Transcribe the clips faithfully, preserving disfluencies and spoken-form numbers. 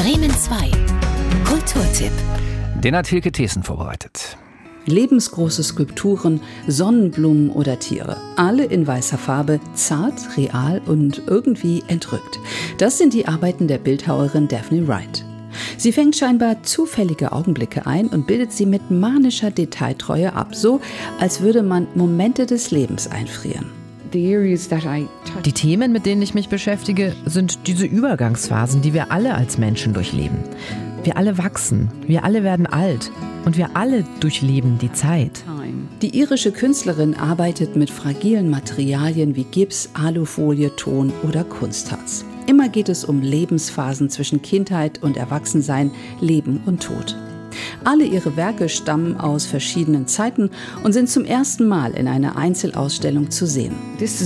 Bremen zwei. Kulturtipp. Den hat Hilke Thesen vorbereitet. Lebensgroße Skulpturen, Sonnenblumen oder Tiere. Alle in weißer Farbe, zart, real und irgendwie entrückt. Das sind die Arbeiten der Bildhauerin Daphne Wright. Sie fängt scheinbar zufällige Augenblicke ein und bildet sie mit manischer Detailtreue ab, so als würde man Momente des Lebens einfrieren. Die Themen, mit denen ich mich beschäftige, sind diese Übergangsphasen, die wir alle als Menschen durchleben. Wir alle wachsen, wir alle werden alt und wir alle durchleben die Zeit. Die irische Künstlerin arbeitet mit fragilen Materialien wie Gips, Alufolie, Ton oder Kunstharz. Immer geht es um Lebensphasen zwischen Kindheit und Erwachsensein, Leben und Tod. Alle ihre Werke stammen aus verschiedenen Zeiten und sind zum ersten Mal in einer Einzelausstellung zu sehen. Es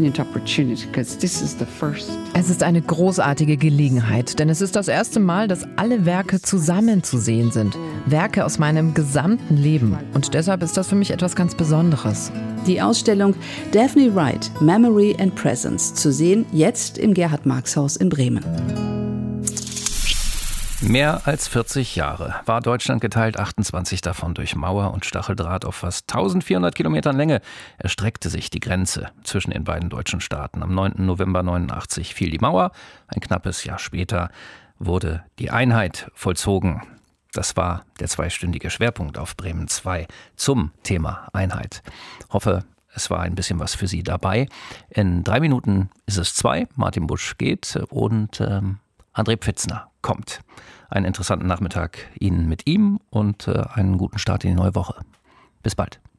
ist eine großartige Gelegenheit, denn es ist das erste Mal, dass alle Werke zusammen zu sehen sind. Werke aus meinem gesamten Leben. Und deshalb ist das für mich etwas ganz Besonderes. Die Ausstellung Daphne Wright, Memory and Presence, zu sehen jetzt im Gerhard-Marx-Haus in Bremen. Mehr als vierzig Jahre war Deutschland geteilt, achtundzwanzig davon durch Mauer und Stacheldraht. Auf fast eintausendvierhundert Kilometern Länge erstreckte sich die Grenze zwischen den beiden deutschen Staaten. Am neunten November neunundachtzig fiel die Mauer. Ein knappes Jahr später wurde die Einheit vollzogen. Das war der zweistündige Schwerpunkt auf Bremen zwei zum Thema Einheit. Hoffe, es war ein bisschen was für Sie dabei. In drei Minuten ist es zwei. Martin Busch geht und ähm, André Pfitzner kommt. Einen interessanten Nachmittag Ihnen mit ihm und äh, einen guten Start in die neue Woche. Bis bald.